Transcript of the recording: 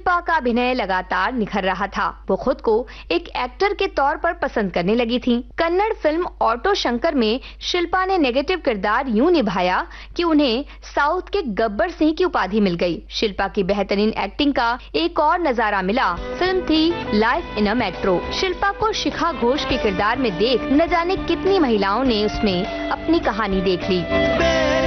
शिल्पा का अभिनय लगातार निखर रहा था। वो खुद को एक एक्टर के तौर पर पसंद करने लगी थी। कन्नड़ फिल्म ऑटो शंकर में शिल्पा ने नेगेटिव किरदार यूं निभाया कि उन्हें साउथ के गब्बर सिंह की उपाधि मिल गई। शिल्पा की बेहतरीन एक्टिंग का एक और नजारा मिला, फिल्म थी life in a metro. Shilpa को शिखा घोष के किरदार में देख न जाने कितनी महिलाओं ने उसमें अपनी कहानी देख ली।